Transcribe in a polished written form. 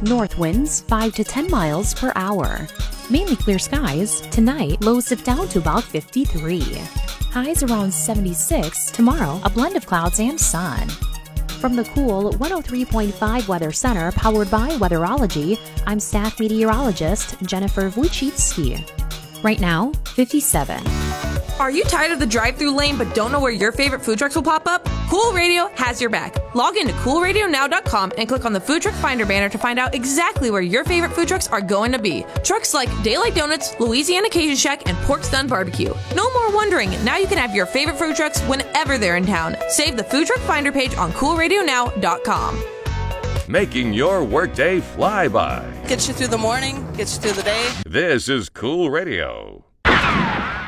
North winds 5 to 10 miles per hour. Mainly clear skies. Tonight, lows dip down to about 53. Highs around 76. Tomorrow, a blend of clouds and sun. From the Cool 103.5 Weather Center, powered by Weatherology, I'm staff meteorologist Jennifer Wojcicki. Right now, 57. Are you tired of the drive-thru lane but don't know where your favorite food trucks will pop up? Cool Radio has your back. Log into coolradionow.com and click on the Food Truck Finder banner to find out exactly where your favorite food trucks are going to be. Trucks like Daylight Donuts, Louisiana Cajun Shack, and Pork Stun Barbecue. No more wondering. Now you can have your favorite food trucks whenever they're in town. Save the Food Truck Finder page on coolradionow.com. Making your workday fly by. Gets you through the morning, gets you through the day. This is Cool Radio.